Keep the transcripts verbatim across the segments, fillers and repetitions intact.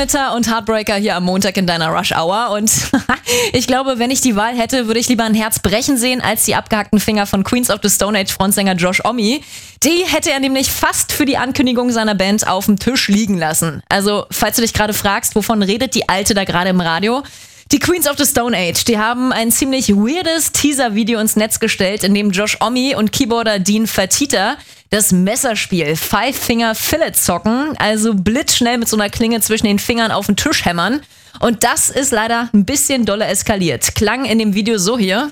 Senator und Heartbreaker hier am Montag in deiner Rush Hour. Und ich glaube, wenn ich die Wahl hätte, würde ich lieber ein Herz brechen sehen, als die abgehackten Finger von Queens of the Stone Age Frontsänger Josh Homme. Die hätte er nämlich fast für die Ankündigung seiner Band auf dem Tisch liegen lassen. Also, falls du dich gerade fragst, wovon redet die Alte da gerade im Radio? Die Queens of the Stone Age, die haben ein ziemlich weirdes Teaser-Video ins Netz gestellt, in dem Josh Homme und Keyboarder Dean Fertitta das Messerspiel Five Finger Fillet zocken, also blitzschnell mit so einer Klinge zwischen den Fingern auf den Tisch hämmern. Und das ist leider ein bisschen doller eskaliert. Klang in dem Video so hier.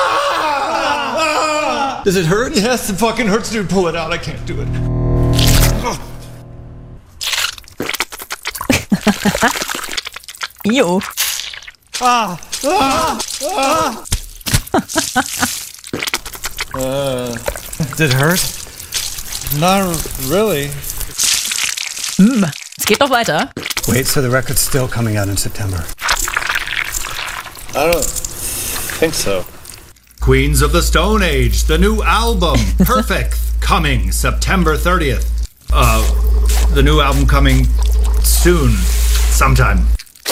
Does it hurt? Yes, it fucking hurts, dude. Pull it out. I can't do it. Jo. Ah, ah, ah. uh, did it hurt? Not really. Hm, es geht noch weiter. Wait, so the record's still coming out in September? I don't think so. Queens of the Stone Age, the new album, Perfect, coming September thirtieth. Uh, the new album coming soon, sometime.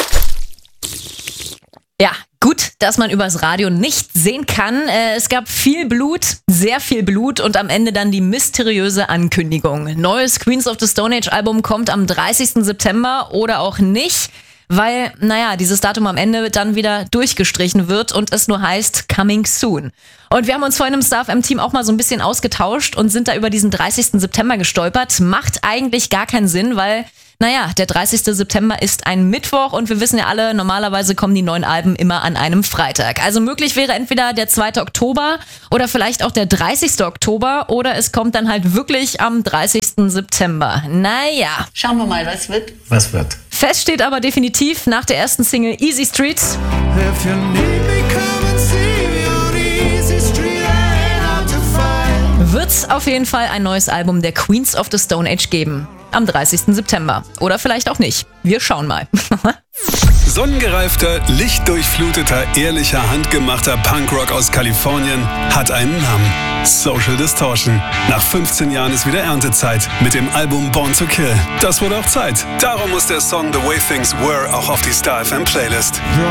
Ja, gut, dass man übers Radio nicht sehen kann. Es gab viel Blut, sehr viel Blut und am Ende dann die mysteriöse Ankündigung. Neues Queens of the Stone Age Album kommt am dreißigsten September oder auch nicht, weil, naja, dieses Datum am Ende dann wieder durchgestrichen wird und es nur heißt Coming Soon. Und wir haben uns vorhin im Star F M-Team auch mal so ein bisschen ausgetauscht und sind da über diesen dreißigsten September gestolpert. Macht eigentlich gar keinen Sinn, weil, naja, der dreißigsten September ist ein Mittwoch und wir wissen ja alle, normalerweise kommen die neuen Alben immer an einem Freitag. Also möglich wäre entweder der zweite Oktober oder vielleicht auch der dreißigsten Oktober oder es kommt dann halt wirklich am dreißigsten September. Naja. Schauen wir mal, was wird. Was wird? Fest steht aber definitiv nach der ersten Single Easy Street. If you need me, come and see me on Easy Street, I ain't hard to find. Wird's auf jeden Fall ein neues Album der Queens of the Stone Age geben. Am dreißigsten September. Oder vielleicht auch nicht. Wir schauen mal. Sonnengereifter, lichtdurchfluteter, ehrlicher, handgemachter Punkrock aus Kalifornien hat einen Namen. Social Distortion. Nach fünfzehn Jahren ist wieder Erntezeit mit dem Album Born to Kill. Das wurde auch Zeit. Darum muss der Song The Way Things Were auch auf die Star F M Playlist.